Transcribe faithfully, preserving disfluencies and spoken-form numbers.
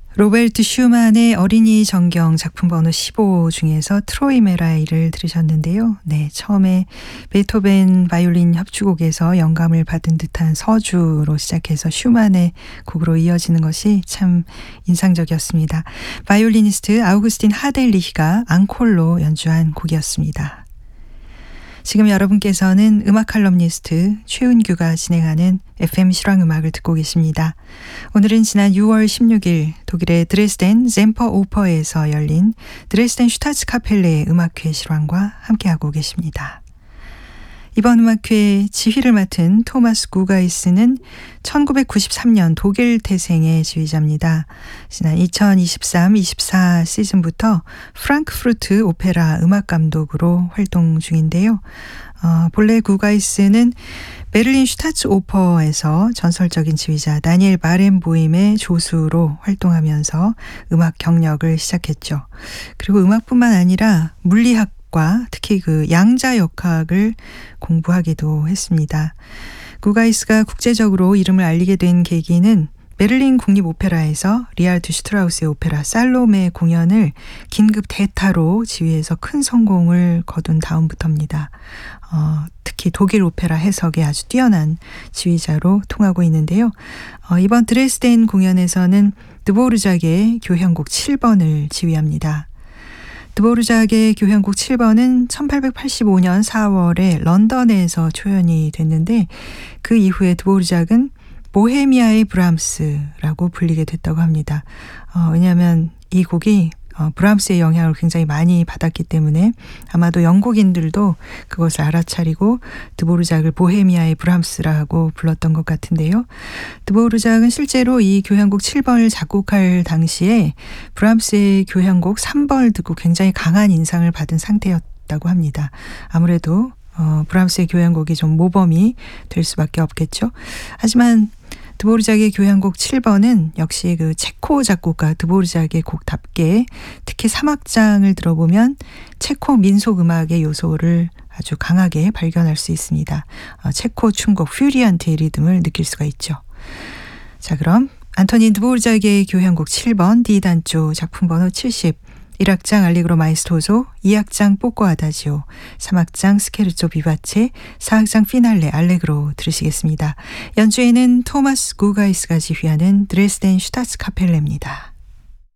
로베르트 슈만의 어린이 정경 작품 번호 십오 중에서 트로이 메라이를 들으셨는데요. 네, 처음에 베토벤 바이올린 협주곡에서 영감을 받은 듯한 서주로 시작해서 슈만의 곡으로 이어지는 것이 참 인상적이었습니다. 바이올리니스트 아우구스틴 하델리히가 앙콜로 연주한 곡이었습니다. 지금 여러분께서는 음악 칼럼니스트 최은규가 진행하는 에프엠 실황음악을 듣고 계십니다. 오늘은 지난 유월 십육일 독일의 드레스덴 젬퍼 오퍼에서 열린 드레스덴 슈타츠카펠레의 음악회 실황과 함께하고 계십니다. 이번 음악회 지휘를 맡은 토마스 구가이스는 천구백구십삼년 독일 태생의 지휘자입니다. 지난 이천이십삼 이십사 시즌부터 프랑크푸르트 오페라 음악감독으로 활동 중인데요. 어, 본래 구가이스는 베를린 슈타츠 오퍼에서 전설적인 지휘자 다니엘 바렌보임의 조수로 활동하면서 음악 경력을 시작했죠. 그리고 음악뿐만 아니라 물리학 과 특히 그 양자역학을 공부하기도 했습니다. 구가이스가 국제적으로 이름을 알리게 된 계기는 베를린 국립오페라에서 리하르트 슈트라우스의 오페라 살로메 공연을 긴급 대타로 지휘해서 큰 성공을 거둔 다음부터입니다. 어, 특히 독일 오페라 해석에 아주 뛰어난 지휘자로 통하고 있는데요. 어, 이번 드레스덴 공연에서는 드보르작의 교향곡 칠 번을 지휘합니다. 드보르작의 교향곡 칠 번은 천팔백팔십오년 사월에 런던에서 초연이 됐는데 그 이후에 드보르작은 보헤미아의 브람스라고 불리게 됐다고 합니다. 어, 왜냐하면 이 곡이 어, 브람스의 영향을 굉장히 많이 받았기 때문에 아마도 영국인들도 그것을 알아차리고 드보르작을 보헤미아의 브람스라고 불렀던 것 같은데요. 드보르작은 실제로 이 교향곡 칠 번을 작곡할 당시에 브람스의 교향곡 삼 번을 듣고 굉장히 강한 인상을 받은 상태였다고 합니다. 아무래도 어, 브람스의 교향곡이 좀 모범이 될 수밖에 없겠죠. 하지만 드보르작의 교향곡 칠 번은 역시 그 체코 작곡가 드보르작의 곡답게 특히 삼 악장을 들어보면 체코 민속음악의 요소를 아주 강하게 발견할 수 있습니다. 어, 체코 춤곡 퓨리안트의 리듬을 느낄 수가 있죠. 자, 그럼 안토닌 드보르작의 교향곡 칠 번 D단조 작품 번호 칠십, 일 악장 알레그로 마에스토소, 이 악장 뽀꼬 아다지오, 삼 악장 스케르초 비바체, 사 악장 피날레 알레그로 들으시겠습니다. 연주에는 토마스 구가이스가 지휘하는 드레스덴 슈타츠카펠레입니다.